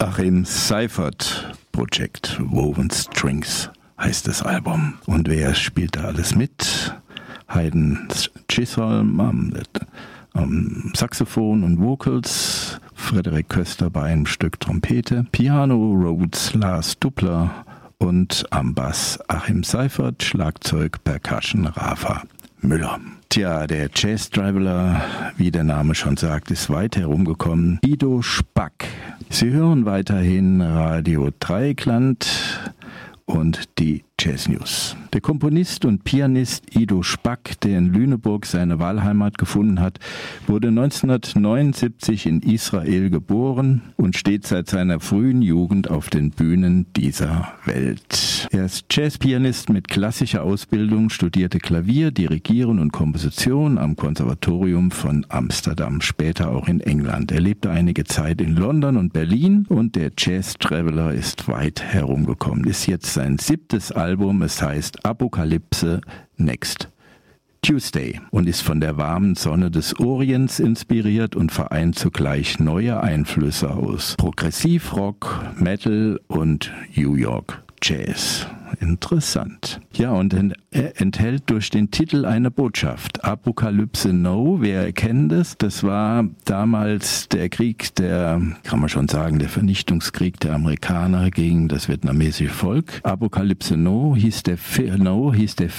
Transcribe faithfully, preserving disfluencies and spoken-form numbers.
Achim Seifert Project, Woven Strings heißt das Album. Und wer spielt da alles mit? Hayden Chisholm am, am Saxophon und Vocals, Frederik Köster bei einem Stück Trompete, Piano Rhodes Lars Dubler und am Bass Achim Seifert, Schlagzeug, Percussion Rafa Müller. Tja, der Jazz-Traveler, wie der Name schon sagt, ist weit herumgekommen. Ido Spack. Sie hören weiterhin Radio Dreieckland und die Jazz News. Der Komponist und Pianist Ido Spack, der in Lüneburg seine Wahlheimat gefunden hat, wurde neunzehnhundertneunundsiebzig in Israel geboren und steht seit seiner frühen Jugend auf den Bühnen dieser Welt. Er ist Jazzpianist mit klassischer Ausbildung, studierte Klavier, Dirigieren und Komposition am Konservatorium von Amsterdam, später auch in England. Er lebte einige Zeit in London und Berlin und der Jazz-Traveler ist weit herumgekommen. Ist jetzt sein siebtes Album. Es heißt Apokalypse Next Tuesday und ist von der warmen Sonne des Orients inspiriert und vereint zugleich neue Einflüsse aus Progressivrock, Metal und New York Jazz. Interessant. Ja, und er enthält durch den Titel eine Botschaft. Apokalypse No, wer kennt das? Das war damals der Krieg, der, kann man schon sagen, der Vernichtungskrieg der Amerikaner gegen das vietnamesische Volk. Apokalypse No hieß der, no hieß der